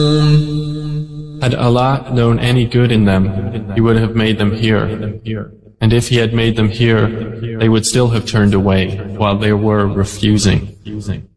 Had Allah known any good in them, He would have made them here. And if He had made them here, they would still have turned away while they were refusing.